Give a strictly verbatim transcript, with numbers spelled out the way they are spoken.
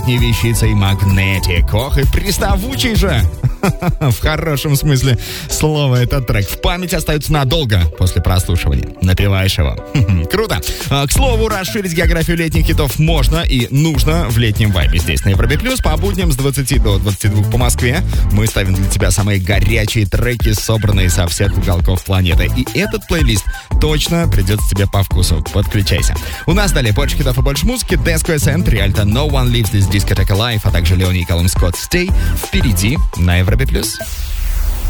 летней вещицей Magnetic. Ох, и приставучий же! В хорошем смысле слова этот трек в память остается надолго после прослушивания. Напеваешь его. Круто. К слову, расширить географию летних хитов можно и нужно в летнем вайбе. Здесь на Европе Плюс по будням с двадцати до двадцати двух по Москве. Мы ставим для тебя самые горячие треки, собранные со всех уголков планеты. И этот плейлист точно придется тебе по вкусу. Подключайся. У нас далее больше хитов и больше музыки. Деско Эссент, Риальто No One Leaves This Discotheque Alive, а также Леони и Колум Скотт Stay. Впереди на Европе Плюс.